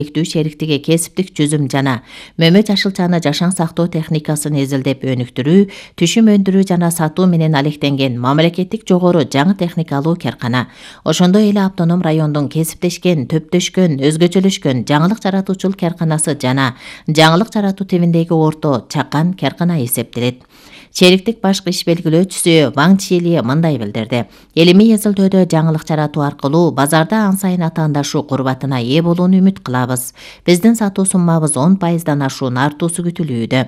чектүү шериктиги кесиптик жүзүм жана мөмө жашылчаны жашаң сактоо техникасын изилдеп өнүктүрүү, түшүм өндүрүү жана сатуу менен алектенген мамлекеттик жогору жаңы техникалуу каркана. Ошондой эле автоном райондун кесиптешкен, төптөшкөн, өзгөчөлөшкөн жаңылык жаратуучул карканасы жана жаңылык жаратуу тибиндеги орто чакан каркана эсептелет. Шериктик башкы иш белгилөөчүсү Ваң Чили мындай билдирди. Элимий эзилтөөдө жаңылык жаратуу аркылуу базарда ан сайын атаандашуу курбатына ээ болууну үмүт кылабыз. Биздин сатуу суммабыз 10%дан ашуун артуусу күтүлүүдө.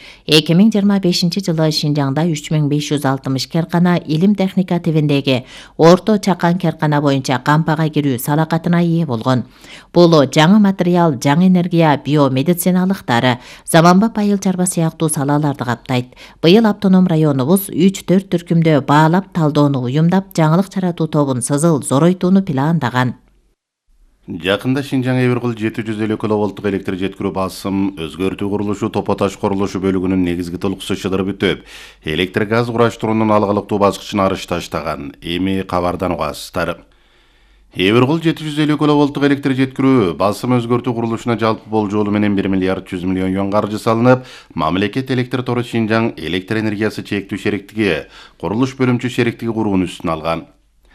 2025 жылы Шинжаңда 3560 каркана илим техника тибиндеги орто чакан каркана боюнча кампага кирүү салакатына ээ болгон. Бул жаңы материал, жаңы энергия, биомедициналык дары, заманбап айыл чарба сыяктуу салаларды каптайт. Быйыл автоном районубуз 3-4 түркүмдө баалап талдоону уюмдап, жаңылык жаратуу тобун сызыл зоройтууну пландаган. Жакында Шинжаң Эбиркул 750 киловолттук электр жеткирүү басым өзгөртүү курулушу Топо Таш курулушу бөлүгүнүн негизги толукусу чыдырып бүтүп, электр газ кураштыруунун алгалыктуу баскычына арыш таштаган. Эми кабардан угасыздар. Эбиркул 750 киловолттук электр жеткирүү басым өзгөртүү курулушуна жалпы болжолу менен 1 миллиард 100 миллион юан каржы салынып, мамлекет электр тору Шинжаң электр энергиясы чектүү шериктиги курулуш бөлүмчө шериктиги курууну үстүнө алган.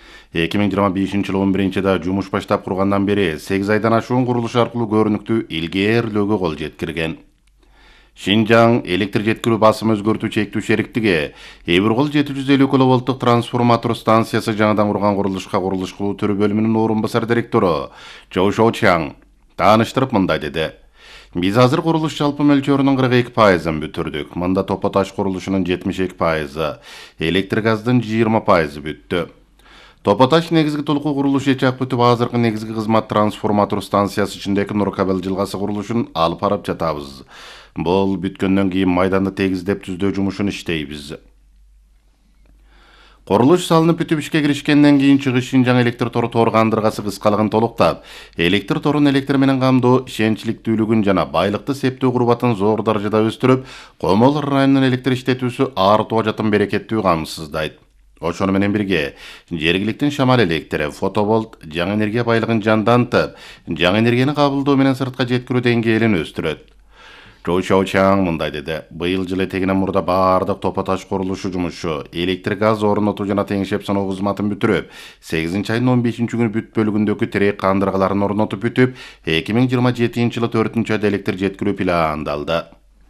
2025 жылы 11-да жумуш баштап кургандан бери 8 айдан ашуун курулуш аркылуу көрүнүктүү илгээрлөөгө кол жеткирген. Шинжаң электр жеткирүү басым өзгөртүү чектүү шериктиги Эбиркул 750 киловолттук трансформатор станциясы жаңыдан курган курулушка курулуш кылуу түрү бөлүмүнүн орун басар директору Чоу Шоучаң тааныштырып мындай деди. Биз азыр курулуш жалпы мөлчөрүнүн 42%ын бүтүрдүк. Мында Топо Таш курулушунун 72%, электр газдын 20% бүттү. Топо Таш негизги толуку курулуш ечак бүтүп, азыркы негизги кызмат трансформатор станциясы ичиндеги Нур кабел жылгасы курулушун алып барып жатабыз. Бул бүткөндөн кийин майданды тегиздеп түздөө жумушун иштейбиз. Курулуш салынып бүтүп ишке киришкенден кийин чыгыш Шинжаң электр тору кандыргасы кыскалыгын толуктап, электр торун электр менен камдоо ишенчликтүүлүгүн жана байлыкты септөө курбатын зор даражада өстүрүп, Комол районунун электр иштетүүсү артуу жатын берекеттүү камсыздайт. Ошону менен бирге жергиликтин шамал электри, фоtovолт, жаңы энергия байлыгын жандантып, жаңы энергияны кабылдоо менен сыртка жеткирүү деңгээлин өстүрөт. Чоу Шоучаң мындай деди. Быйыл жылы этегинен мурда баардык Топо Таш курулушу жумушу, электр газ орнотуу жана теңшеп саноо кызматын бүтүрүп, 8-айдын 15-күнү бүт бөлүгүндөгү терек кандыргаларын орнотуп бүтүп, 2027 жылы 4-айда электр жеткирүү пландалды.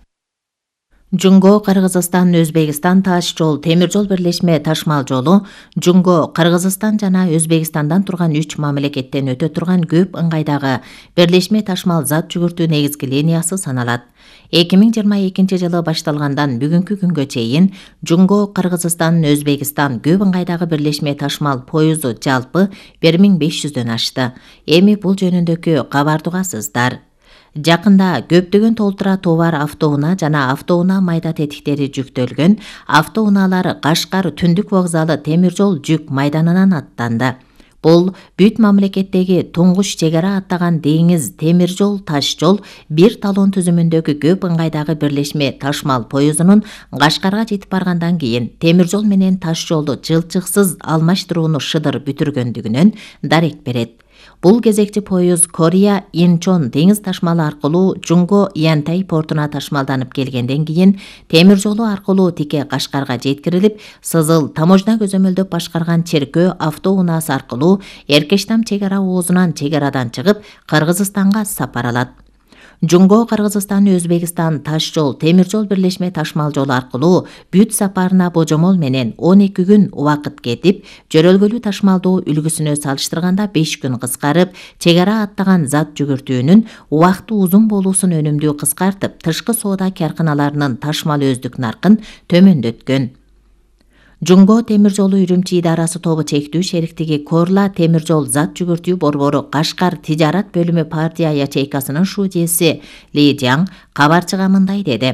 Жунго Кыргызстан Өзбекстан таш жол темир жол бирлешме ташмал жолу Жунго Кыргызстан жана Өзбекстандан турган 3 мамлекеттен өтө турган көп ыңгайдагы бирлешме ташмал зат жүгүртүү негизги линиясы саналат. 2022 жылы башталгандан бүгүнкү күнгө чейин Жунго Кыргызстан Өзбекстан көп ыңгайдагы бирлешме ташмал поюзу жалпы 1500дөн ашты. Эми бул жөнүндөгү кабарды угасыздар. Жакында көптөгөн толтура товар автоунаа жана автоунаа майда тетиктери жүктөлгөн автоунаалар Кашкар түндүк вокзалы темир жол жүк майданынан аттанды. Бул бүт мамлекеттеги туңгуш чек ара аттаган деңиз темир жол таш жол бир талон түзүмүндөгү көп ыңгайдагы бирлешме ташмал поюзунун Кашкарга жетип баргандан кийин темир жол менен таш жолду жылчыксыз алмаштырууну шыдыр бүтүргөндүгүнөн дарек берет. Бул кезекчи поюз Корея Инчон деңиз ташмалы аркылуу Жунго Янтай портуна ташмалданып келгенден кийин темир жолу аркылуу тике Кашкарга жеткирилип, Сызыл таможня көзөмөлдөп башкарган Черкөө автоунаасы аркылуу Эркештам чек ара оозунан чек арадан чыгып Кыргызстанга сапар алат. Жунго Кыргызстан Өзбекстан таш жол темир жол бирлешме ташмал жолу аркылуу бүт сапарына божомол менен 12 күн убакыт кетип, жөрөлгөлүү ташмалдоо үлгүсүнө салыштырганда 5 күн кыскарып, чек ара аттаган зат жүгүртүүнүн убакыты узун болуусун өнүмдүү кыскартып, тышкы соода карканаларынын ташмал өздүк наркын төмөндөткөн. Жунго темир жолу Үрүмчи идарасы тобу чектүү шериктиги Корла темир жол зат жүгүртүү борбору Кашкар тижарат бөлүмү партия ячейкасынын шуудеси Ли Жаң кабарчыга мындай деди.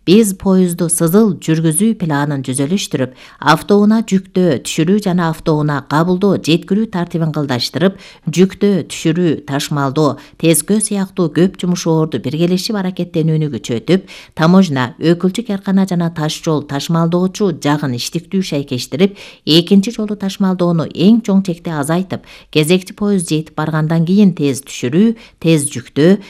Биз поездду сызыл жүргүзүү планын түзөлүштүрүп, автоунаа жүктөө түшүрүү жана автоунаа кабылдоо жеткирүү тартибин кылдаштырып, жүктөө түшүрүү ташмалдоо тескөө сыяктуу көп жумушоорду биргелешип аракеттенүүнү күчөтүп, таможня, өкүлчү каркана жана таш жол ташмалдоочу жагын иштиктүү шайкештирип, экинчи жолу ташмалдоону эң чоң чекте азайтып, кезекчи поезд жетип баргандан кийин тез түшүрүү, тез жүктөө